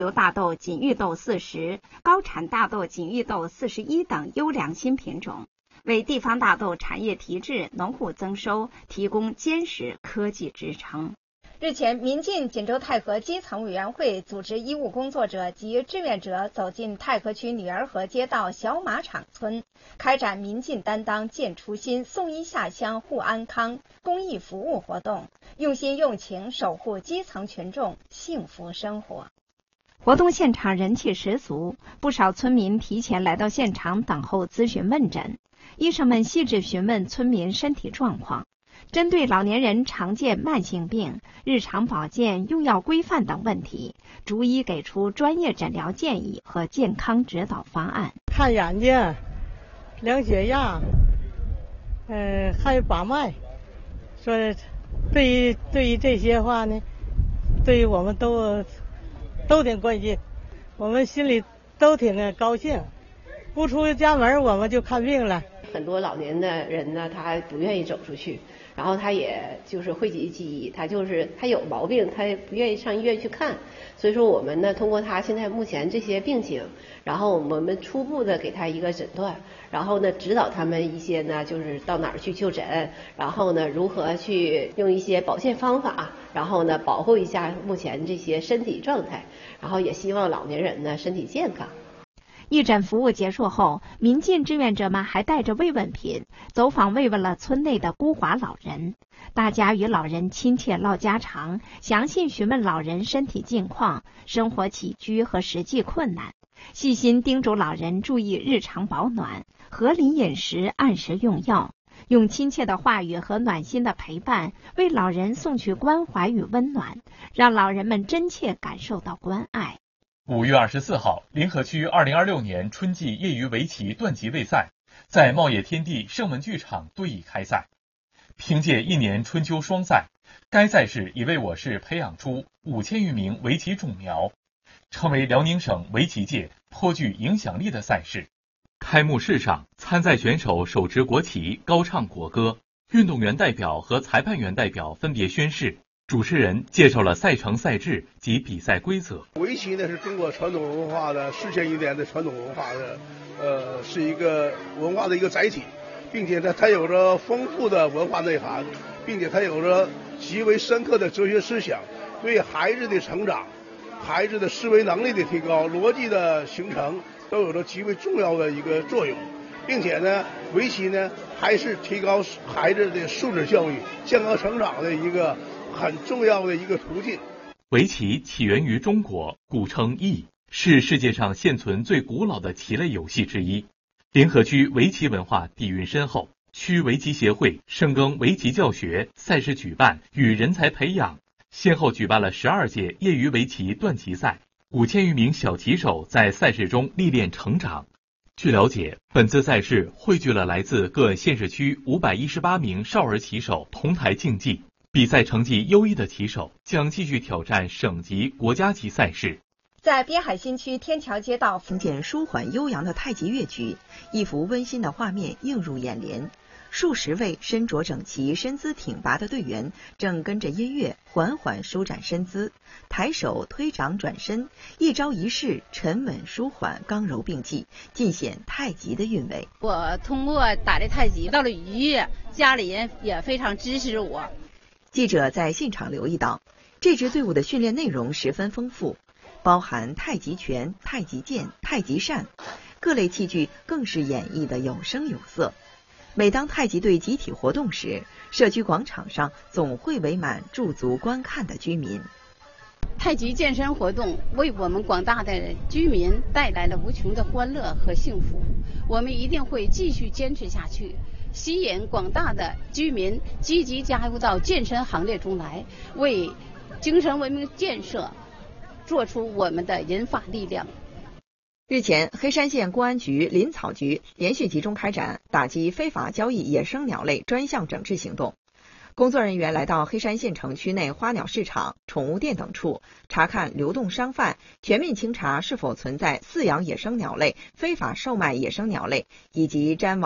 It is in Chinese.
油大豆、锦玉豆40、高产大豆锦玉豆41等优良新品种，为地方大豆产业提质、农户增收提供坚实科技支撑。日前，民进锦州太和基层委员会组织医务工作者及志愿者走进太和区女儿河街道小马场村，开展民进担当建初心、送医下乡护安康公益服务活动，用心用情守护基层群众幸福生活。活动现场人气十足，不少村民提前来到现场等候咨询问诊，医生们细致询问村民身体状况。针对老年人常见慢性病、日常保健、用药规范等问题，逐一给出专业诊疗建议和健康指导方案。 看眼睛、量血压，还有把脉，说对于这些话呢，对于我们都挺关心，我们心里都挺高兴。不出家门我们就看病了。 很多老年的人呢，他不愿意走出去，然后他也就是讳疾忌医，他有毛病，他也不愿意上医院去看。所以说我们呢，通过他现在目前这些病情，然后我们初步的给他一个诊断，然后呢指导他们一些呢，就是到哪儿去就诊，然后呢如何去用一些保健方法，然后呢保护一下目前这些身体状态，然后也希望老年人呢身体健康。 义诊服务结束后，民进志愿者们还带着慰问品走访慰问了村内的孤寡老人，大家与老人亲切唠家常，详细询问老人身体近况、生活起居和实际困难，细心叮嘱老人注意日常保暖、合理饮食、按时用药，用亲切的话语和暖心的陪伴为老人送去关怀与温暖，让老人们真切感受到关爱。 5月24号，临河区2026年春季业余围棋段级位赛在茂业天地盛文剧场对弈开赛。凭借一年春秋双赛，该赛事已为我市培养出5000余名围棋种苗，成为辽宁省围棋界颇具影响力的赛事。开幕式上，参赛选手手持国旗，高唱国歌，运动员代表和裁判员代表分别宣誓。主持人介绍了赛程赛制及比赛规则。 围棋呢是中国传统文化的4000余年的传统文化的，是一个文化的一个载体，并且呢它有着丰富的文化内涵，并且它有着极为深刻的哲学思想，对孩子的成长、孩子的思维能力的提高、逻辑的形成都有着极为重要的一个作用，并且呢围棋呢还是提高孩子的素质教育、健康成长的一个很重要的一个途径。 围棋起源于中国，古称弈，是世界上现存最古老的棋类游戏之一。临河区围棋文化底蕴深厚，区围棋协会深耕围棋教学、赛事举办与人才培养，先后举办了12届业余围棋段级赛，5000余名小棋手在赛事中历练成长。据了解，本次赛事汇聚了来自各县市区518名少儿棋手同台竞技。比赛成绩优异的棋手将继续挑战省级、国家级赛事。 在滨海新区天桥街道， 听见舒缓悠扬的太极乐曲，一幅温馨的画面映入眼帘。数十位身着整齐、身姿挺拔的队员正跟着音乐缓缓舒展身姿，抬手推掌转身，一招一式沉稳舒缓，刚柔并济，尽显太极的韵味。 我通过打这太极到了愉悦，家里人也非常支持我。 记者在现场留意到，这支队伍的训练内容十分丰富，包含太极拳、太极剑、太极扇，各类器具更是演绎的有声有色。每当太极队集体活动时，社区广场上总会围满驻足观看的居民。 太极健身活动为我们广大的居民带来了无穷的欢乐和幸福，我们一定会继续坚持下去，吸引广大的居民积极加入到健身行列中来，为精神文明建设做出我们的银发力量。 日前，黑山县公安局林草局连续集中开展打击非法交易野生鸟类专项整治行动。工作人员来到黑山县城区内花鸟市场、宠物店等处，查看流动商贩，全面清查是否存在饲养野生鸟类、非法售卖野生鸟类以及沾网